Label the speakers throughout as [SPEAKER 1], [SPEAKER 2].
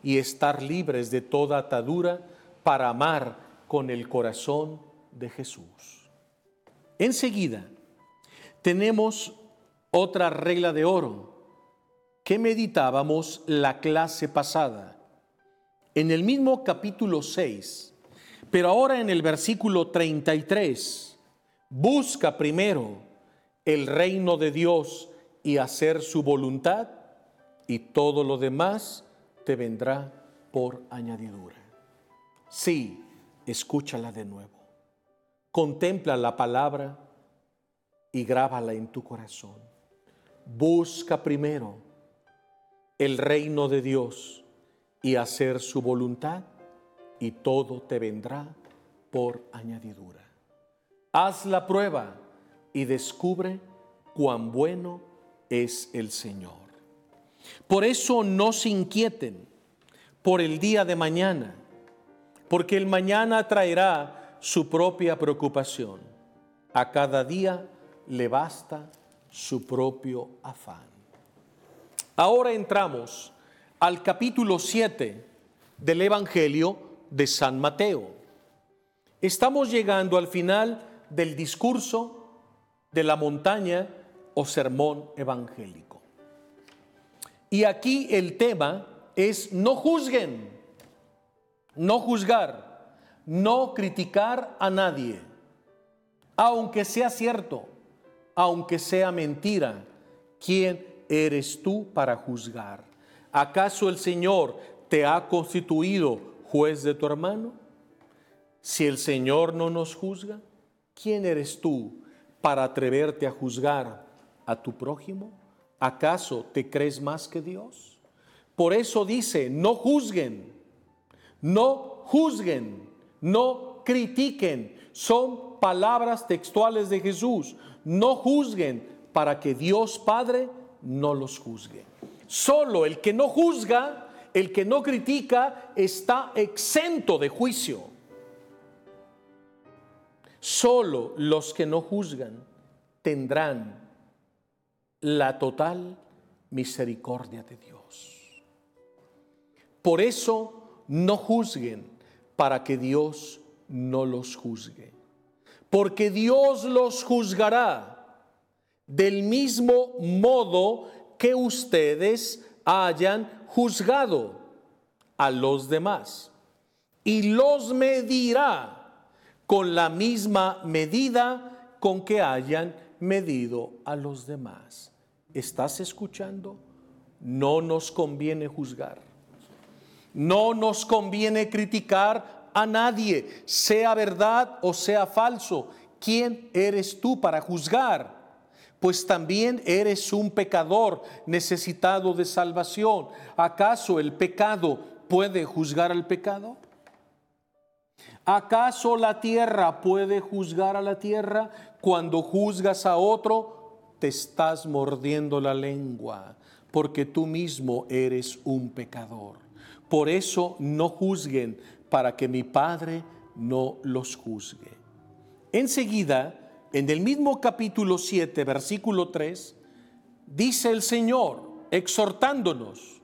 [SPEAKER 1] y estar libres de toda atadura para amar con el corazón de Jesús. Enseguida, tenemos otra regla de oro que meditábamos la clase pasada, en el mismo capítulo 6, pero ahora en el versículo 33, busca primero el reino de Dios y hacer su voluntad, y todo lo demás te vendrá por añadidura. Sí, escúchala de nuevo. Contempla la palabra y grábala en tu corazón. Busca primero el reino de Dios y hacer su voluntad, y todo te vendrá por añadidura. Haz la prueba y descubre cuán bueno es el Señor. Por eso no se inquieten por el día de mañana, porque el mañana traerá su propia preocupación. A cada día le basta su propio afán. Ahora entramos al capítulo 7 del Evangelio de San Mateo. Estamos llegando al final del discurso de la montaña o sermón evangélico. Y aquí el tema es no juzguen, no juzgar, no criticar a nadie, aunque sea cierto, aunque sea mentira. ¿Quién eres tú para juzgar? ¿Acaso el Señor te ha constituido juez de tu hermano? Si el Señor no nos juzga, ¿quién eres tú para atreverte a juzgar a tu prójimo? ¿Acaso te crees más que Dios? Por eso dice, no juzguen, no juzguen, no critiquen. Son palabras textuales de Jesús. No juzguen para que Dios Padre no los juzgue. Solo el que no juzga, el que no critica, está exento de juicio. Solo los que no juzgan tendrán la total misericordia de Dios. Por eso no juzguen para que Dios no los juzgue. Porque Dios los juzgará del mismo modo que ustedes hayan juzgado a los demás. Y los medirá con la misma medida con que hayan medido a los demás. ¿Estás escuchando? No nos conviene juzgar. No nos conviene criticar a nadie, sea verdad o sea falso. ¿Quién eres tú para juzgar? Pues también eres un pecador necesitado de salvación. ¿Acaso el pecado puede juzgar al pecado? ¿Acaso la tierra puede juzgar a la tierra? Cuando juzgas a otro, te estás mordiendo la lengua, porque tú mismo eres un pecador. Por eso no juzguen, para que mi Padre no los juzgue. Enseguida, en el mismo capítulo 7, versículo 3, dice el Señor, exhortándonos,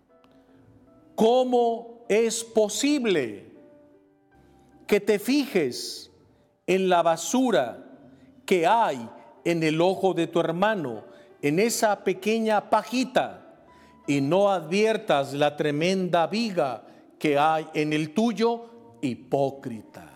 [SPEAKER 1] ¿cómo es posible que te fijes en la basura que hay en el ojo de tu hermano, en esa pequeña pajita, y no adviertas la tremenda viga que hay en el tuyo? Hipócrita.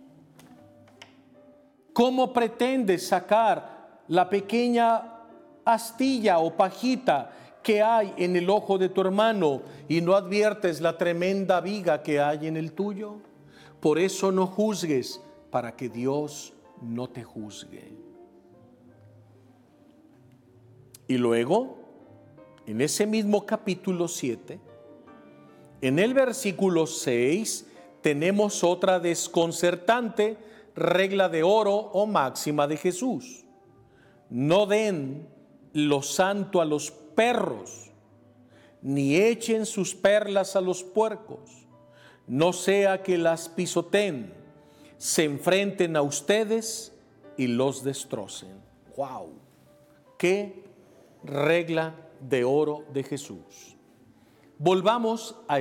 [SPEAKER 1] ¿Cómo pretendes sacar la pequeña astilla o pajita que hay en el ojo de tu hermano y no adviertes la tremenda viga que hay en el tuyo? Por eso no juzgues, para que Dios no te juzgue. Y luego, en ese mismo capítulo 7, en el versículo 6, tenemos otra desconcertante regla de oro o máxima de Jesús. No den lo santo a los perros, ni echen sus perlas a los puercos, no sea que las pisoteen, se enfrenten a ustedes y los destrocen. ¡Wow! ¡Qué regla de oro de Jesús! Volvamos a